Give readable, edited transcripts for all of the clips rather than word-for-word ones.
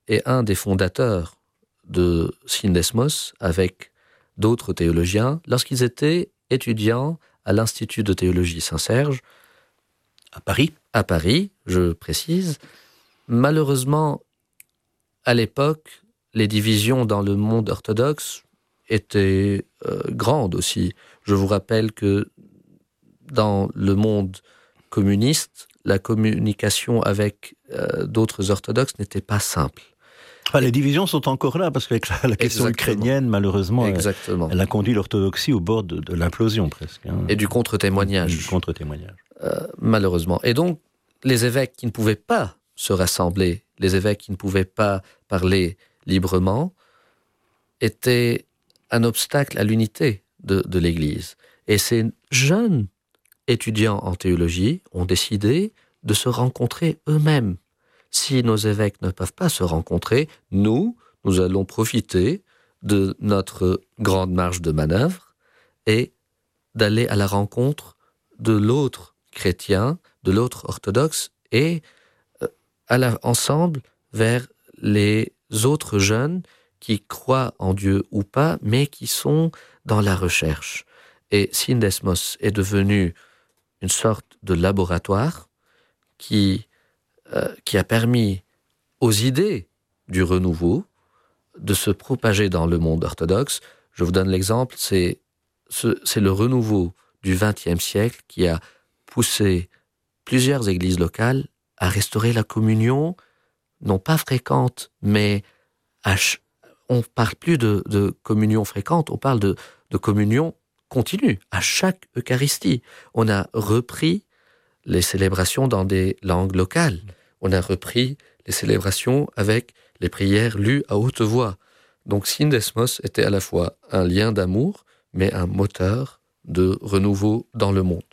est un des fondateurs de Syndesmos avec d'autres théologiens lorsqu'ils étaient étudiants à l'Institut de théologie Saint-Serge. À Paris ? À Paris, je précise. Malheureusement, à l'époque, les divisions dans le monde orthodoxe étaient grandes aussi. Je vous rappelle que dans le monde communiste, la communication avec d'autres orthodoxes n'était pas simple. Enfin, les divisions sont encore là, parce qu'avec la question ukrainienne, malheureusement, elle a conduit l'orthodoxie au bord de l'implosion presque. Hein. Et du contre-témoignage. Malheureusement. Et donc, les évêques qui ne pouvaient pas se rassembler, les évêques qui ne pouvaient pas parler librement, étaient un obstacle à l'unité de l'Église. Et ces jeunes étudiants en théologie ont décidé de se rencontrer eux-mêmes. Si nos évêques ne peuvent pas se rencontrer, nous allons profiter de notre grande marge de manœuvre et d'aller à la rencontre de l'autre chrétien, de l'autre orthodoxe et ensemble vers les autres jeunes qui croient en Dieu ou pas, mais qui sont dans la recherche. Et Syndesmos est devenu une sorte de laboratoire qui a permis aux idées du renouveau de se propager dans le monde orthodoxe. Je vous donne l'exemple, c'est le renouveau du XXe siècle qui a poussé plusieurs églises locales à restaurer la communion, non pas fréquente, mais on ne parle plus de communion fréquente, on parle de communion continue, à chaque Eucharistie. On a repris les célébrations dans des langues locales. On a repris les célébrations avec les prières lues à haute voix. Donc Syndesmos était à la fois un lien d'amour, mais un moteur de renouveau dans le monde.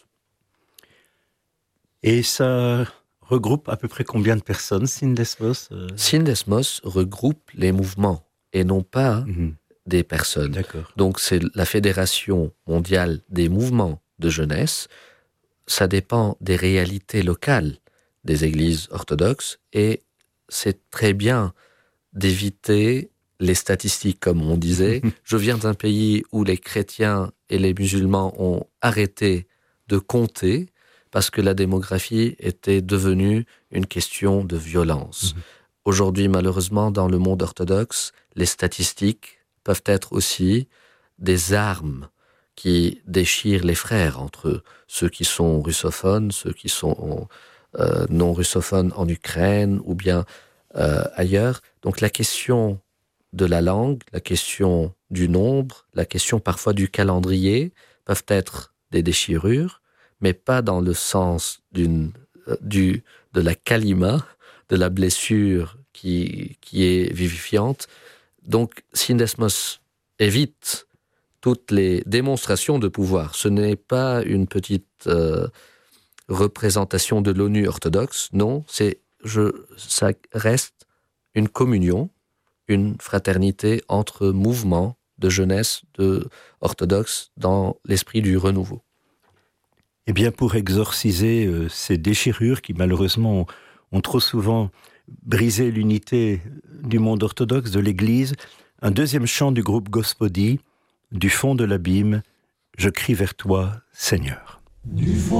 Et ça regroupe à peu près combien de personnes, Syndesmos ? Syndesmos regroupe les mouvements et non pas des personnes. D'accord. Donc c'est la Fédération mondiale des mouvements de jeunesse. Ça dépend des réalités locales des églises orthodoxes et c'est très bien d'éviter les statistiques, comme on disait. Je viens d'un pays où les chrétiens et les musulmans ont arrêté de compter parce que la démographie était devenue une question de violence. Aujourd'hui, malheureusement, dans le monde orthodoxe, les statistiques peuvent être aussi des armes qui déchirent les frères entre eux, ceux qui sont russophones, ceux qui sont non russophones en Ukraine ou bien ailleurs. Donc la question de la langue, la question du nombre, la question parfois du calendrier peuvent être des déchirures, mais pas dans le sens de la kalima, de la blessure qui est vivifiante. Donc Syndesmos évite toutes les démonstrations de pouvoir. Ce n'est pas une petite représentation de l'ONU orthodoxe, non, ça reste une communion, une fraternité entre mouvements de jeunesse orthodoxe dans l'esprit du renouveau. Eh bien, pour exorciser ces déchirures qui malheureusement ont trop souvent brisé l'unité du monde orthodoxe, de l'Église, un deuxième chant du groupe Gospodi, du fond de l'abîme, je crie vers toi, Seigneur. Du fond